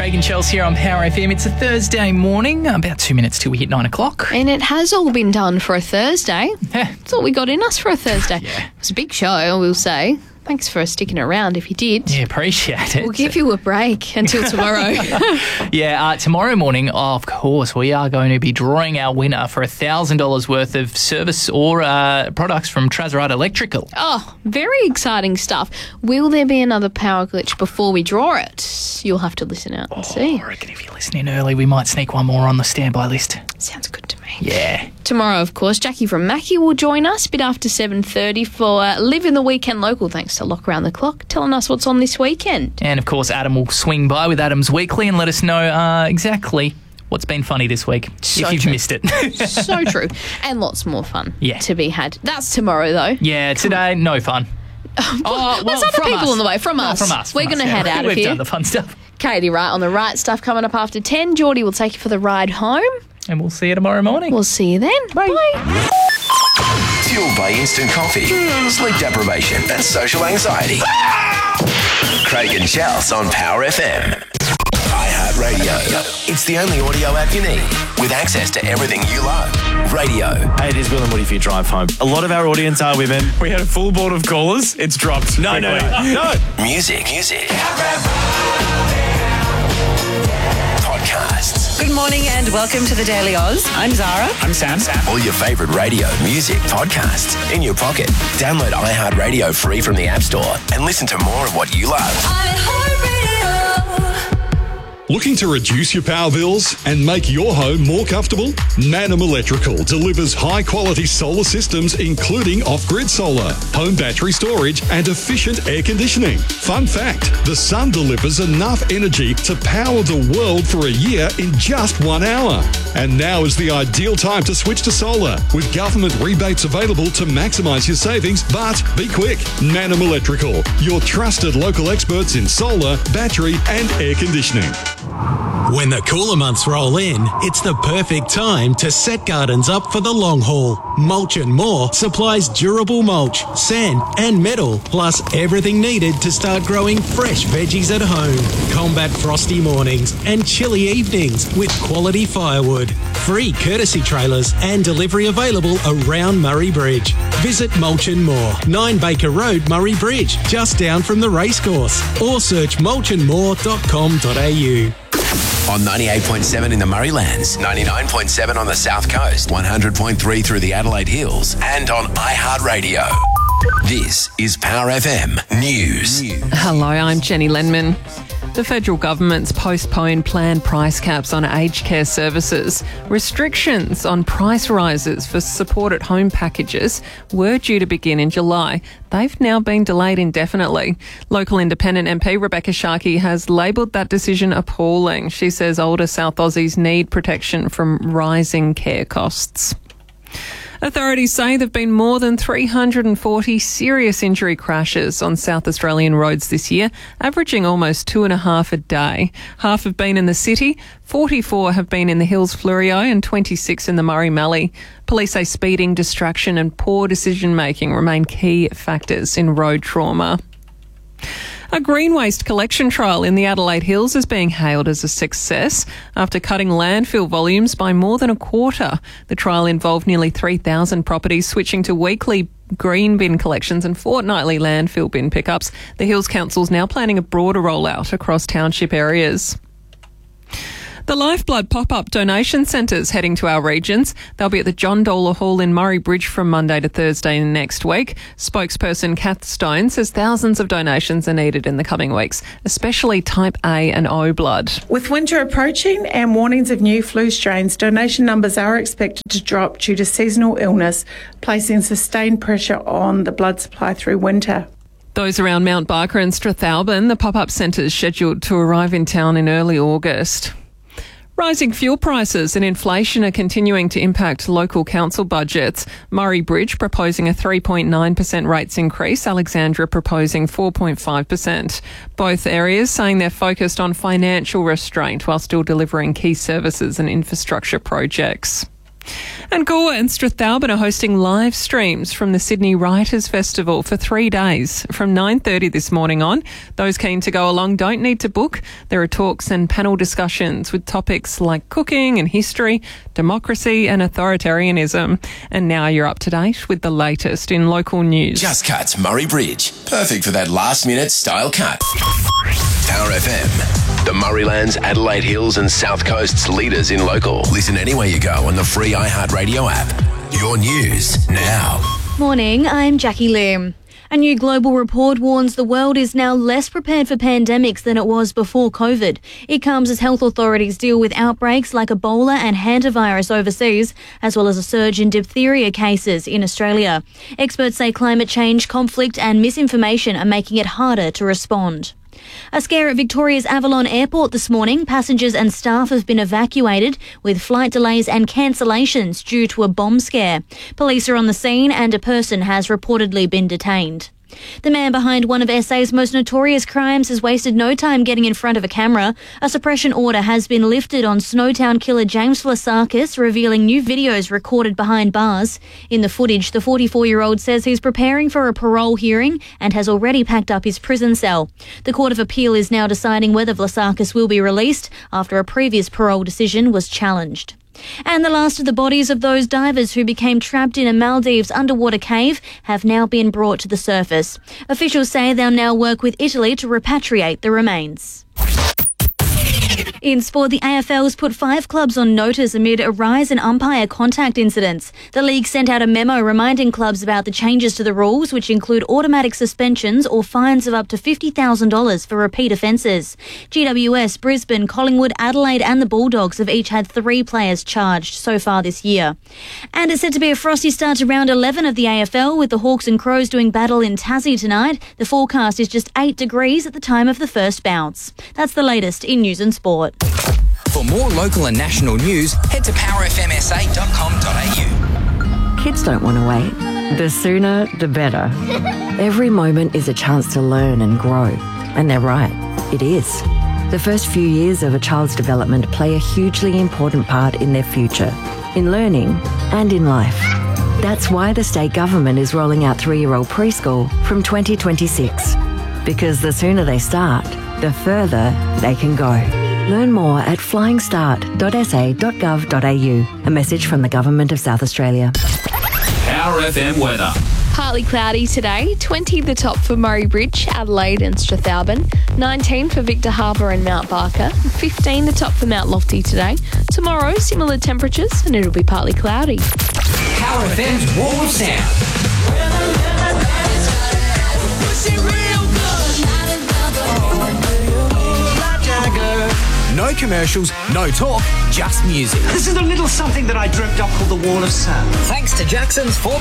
Craig and Chelsea here on Power FM. It's a Thursday morning, about 2 minutes till we hit 9 o'clock. And it has all been done for a Thursday. Yeah. That's all we got in us for a Thursday. Yeah. It was a big show, I will say. Thanks for sticking around if you did. Yeah, appreciate it. We'll give you a break until tomorrow. Tomorrow morning, of course, we are going to be drawing our winner for $1,000 worth of service or products from Trazerite Electrical. Oh, very exciting stuff. Will there be another power glitch before we draw it? You'll have to listen out and see. I reckon if you're listening early, we might sneak one more on the standby list. Sounds good to me. Yeah. Tomorrow, of course, Jackie from Mackie will join us a bit after 7:30 for Live in the Weekend Local, thanks to Lock Around the Clock, telling us what's on this weekend. And, of course, Adam will swing by with Adam's Weekly and let us know exactly what's been funny this week, if you've missed it. So true. And lots more fun Yeah. to be had. That's tomorrow, though. Yeah, today, no fun. There's other people on the way. From us. We're going to head out of We've here. done the fun stuff. Katie Wright on the right stuff coming up after 10. Geordie will take you for the ride home. And we'll see you tomorrow morning. We'll see you then. Bye. Fueled by instant coffee, sleep deprivation, and social anxiety. Craig and Chels on Power FM. iHeartRadio. It's the only audio app you need with access to everything you love. Radio. Hey, it is Will and Woody for your drive home. A lot of our audience are women. We had a full board of callers. It's dropped. No. Music. Podcasts. Good morning and welcome to the Daily Oz. I'm Zara. I'm Sam. All your favourite radio, music, podcasts in your pocket. Download iHeartRadio free from the App Store and listen to more of what you love. Looking to reduce your power bills and make your home more comfortable? Manum Electrical delivers high-quality solar systems including off-grid solar, home battery storage and efficient air conditioning. Fun fact, the sun delivers enough energy to power the world for a year in just 1 hour. And now is the ideal time to switch to solar with government rebates available to maximise your savings, but be quick. Manum Electrical, your trusted local experts in solar, battery and air conditioning. When the cooler months roll in, it's the perfect time to set gardens up for the long haul. Mulch and More supplies durable mulch, sand and metal, plus everything needed to start growing fresh veggies at home. Combat frosty mornings and chilly evenings with quality firewood. Free courtesy trailers and delivery available around Murray Bridge. Visit Mulch and More, 9 Baker Road, Murray Bridge, just down from the racecourse, or search mulchandmore.com.au. On 98.7 in the Murraylands, 99.7 on the South Coast, 100.3 through the Adelaide Hills, and on iHeartRadio. This is Power FM News. Hello, I'm Jenny Lenman. The federal government's postponed planned price caps on aged care services. Restrictions on price rises for support at home packages were due to begin in July. They've now been delayed indefinitely. Local Independent MP Rebecca Sharkey has labelled that decision appalling. She says older South Aussies need protection from rising care costs. Authorities say there have been more than 340 serious injury crashes on South Australian roads this year, averaging almost 2.5 a day. Half have been in the city, 44 have been in the Hills Fleurieu and 26 in the Murray Mallee. Police say speeding, distraction and poor decision-making remain key factors in road trauma. A green waste collection trial in the Adelaide Hills is being hailed as a success after cutting landfill volumes by more than a quarter. The trial involved nearly 3,000 properties switching to weekly green bin collections and fortnightly landfill bin pickups. The Hills Council is now planning a broader rollout across township areas. The Lifeblood pop-up donation centres heading to our regions. They'll be at the John Dola Hall in Murray Bridge from Monday to Thursday next week. Spokesperson Kath Stone says thousands of donations are needed in the coming weeks, especially type A and O blood. With winter approaching and warnings of new flu strains, donation numbers are expected to drop due to seasonal illness, placing sustained pressure on the blood supply through winter. Those around Mount Barker and Strathalbyn, the pop-up centre is scheduled to arrive in town in early August. Rising fuel prices and inflation are continuing to impact local council budgets. Murray Bridge proposing a 3.9% rates increase, Alexandra proposing 4.5%. Both areas saying they're focused on financial restraint while still delivering key services and infrastructure projects. And Gore and Strathalbyn are hosting live streams from the Sydney Writers' Festival for 3 days from 9:30 this morning on. Those keen to go along don't need to book. There are talks and panel discussions with topics like cooking and history, democracy and authoritarianism. And now you're up to date with the latest in local news. Just Cuts Murray Bridge. Perfect for that last-minute style cut. Power FM. The Murraylands, Adelaide Hills and South Coast's leaders in local. Listen anywhere you go on the free iHeartRadio app. Your news now. Morning, I'm Jackie Lim. A new global report warns the world is now less prepared for pandemics than it was before COVID. It comes as health authorities deal with outbreaks like Ebola and hantavirus overseas, as well as a surge in diphtheria cases in Australia. Experts say climate change, conflict and misinformation are making it harder to respond. A scare at Victoria's Avalon Airport this morning. Passengers and staff have been evacuated with flight delays and cancellations due to a bomb scare. Police are on the scene and a person has reportedly been detained. The man behind one of SA's most notorious crimes has wasted no time getting in front of a camera. A suppression order has been lifted on Snowtown killer James Vlasakis, revealing new videos recorded behind bars. In the footage, the 44-year-old says he's preparing for a parole hearing and has already packed up his prison cell. The Court of Appeal is now deciding whether Vlasakis will be released after a previous parole decision was challenged. And the last of the bodies of those divers who became trapped in a Maldives underwater cave have now been brought to the surface. Officials say they'll now work with Italy to repatriate the remains. In sport, the AFL's put 5 clubs on notice amid a rise in umpire contact incidents. The league sent out a memo reminding clubs about the changes to the rules, which include automatic suspensions or fines of up to $50,000 for repeat offences. GWS, Brisbane, Collingwood, Adelaide and the Bulldogs have each had 3 players charged so far this year. And it's set to be a frosty start to round 11 of the AFL, with the Hawks and Crows doing battle in Tassie tonight. The forecast is just 8 degrees at the time of the first bounce. That's the latest in news and sport. For more local and national news, head to powerfmsa.com.au. Kids don't want to wait. The sooner, the better. Every moment is a chance to learn and grow. And they're right, it is. The first few years of a child's development play a hugely important part in their future, in learning and in life. That's why the state government is rolling out 3-year-old preschool from 2026. Because the sooner they start, the further they can go. Learn more at flyingstart.sa.gov.au. A message from the Government of South Australia. Power FM weather. Partly cloudy today, 20 the top for Murray Bridge, Adelaide and Strathalbyn, 19 for Victor Harbour and Mount Barker, 15 the top for Mount Lofty today. Tomorrow, similar temperatures and it'll be partly cloudy. Power FM's Wall of Sound. No commercials, no talk, just music. This is a little something that I dreamt up called the Wall of Sound. Thanks to Jackson's 4